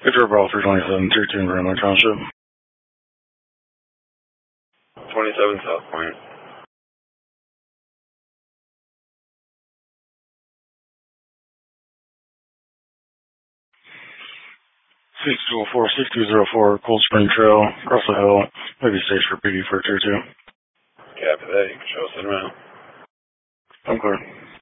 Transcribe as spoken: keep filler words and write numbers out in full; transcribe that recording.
Victor Bravo three twenty-seven, tier two in Grandma Township. twenty-seven South Point. six two zero four, six two zero four, Cold Spring Trail, Russell Hill, maybe stage for P D for tier two. Copy that, you can show us in a minute. I'm clear.